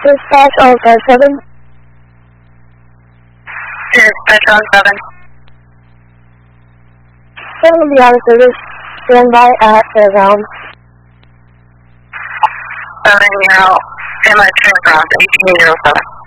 Dispatch all 7. Dispatch on 7. 7 will be out of service. Stand by at Fairgrounds. 7 0. Am I turning around? 1807.